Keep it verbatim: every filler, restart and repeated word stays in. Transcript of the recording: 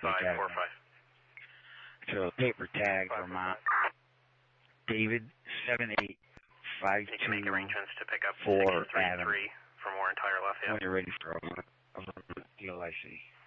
five four five. So paper tag, Vermont. David seven eight five two. You can make arrangements to pick up for six three three for more entire Lafayette. When you're ready for a, a Vermont D L I C.